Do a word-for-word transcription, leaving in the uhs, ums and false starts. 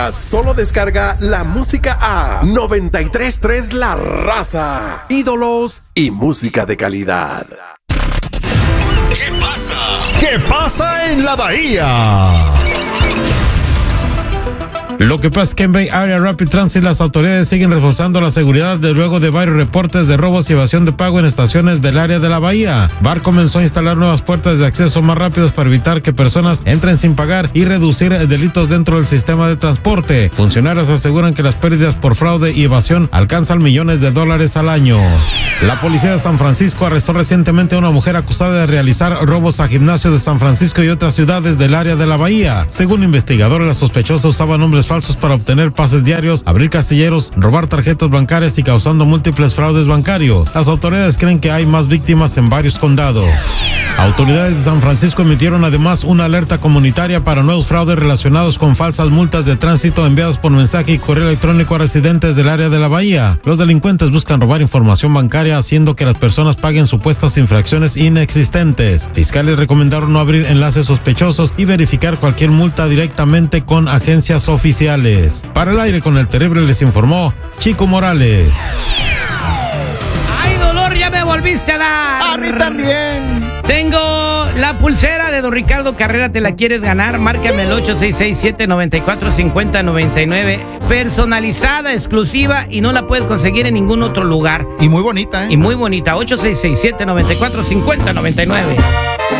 Ahora solo descarga la música a noventa y tres punto tres La Raza. Ídolos y música de calidad. ¿Qué pasa? ¿Qué pasa en la Bahía? Lo que pasa es que en Bay Area Rapid Transit las autoridades siguen reforzando la seguridad de luego de varios reportes de robos y evasión de pago en estaciones del área de la bahía. B A R comenzó a instalar nuevas puertas de acceso más rápidas para evitar que personas entren sin pagar y reducir delitos dentro del sistema de transporte. Funcionarios aseguran que las pérdidas por fraude y evasión alcanzan millones de dólares al año. La policía de San Francisco arrestó recientemente a una mujer acusada de realizar robos a gimnasios de San Francisco y otras ciudades del área de la bahía. Según investigadores, la sospechosa usaba nombres falsos para obtener pases diarios, abrir casilleros, robar tarjetas bancarias y causando múltiples fraudes bancarios. Las autoridades creen que hay más víctimas en varios condados. Autoridades de San Francisco emitieron además una alerta comunitaria para nuevos fraudes relacionados con falsas multas de tránsito enviadas por mensaje y correo electrónico a residentes del área de la bahía. Los delincuentes buscan robar información bancaria haciendo que las personas paguen supuestas infracciones inexistentes. Fiscales recomendaron no abrir enlaces sospechosos y verificar cualquier multa directamente con agencias oficiales. Para el aire con el terrible les informó Chico Morales. ¡Ay, dolor! Ya me volviste a dar. A mí también. Tengo la pulsera de don Ricardo Carrera. ¿Te la quieres ganar? Márcame el ocho seis seis, siete nueve cuatro, cinco cero nueve nueve. Personalizada, exclusiva y no la puedes conseguir en ningún otro lugar. Y muy bonita, ¿eh? Y muy bonita. ocho seis seis, siete nueve cuatro, cinco cero nueve nueve.